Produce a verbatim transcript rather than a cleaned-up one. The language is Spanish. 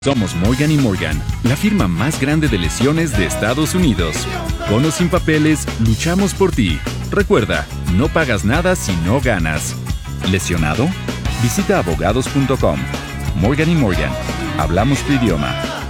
Somos Morgan y Morgan, la firma más grande de lesiones de Estados Unidos. Con o sin papeles, luchamos por ti. Recuerda, no pagas nada si no ganas. ¿Lesionado? Visita abogados punto com. Morgan y Morgan. Hablamos tu idioma.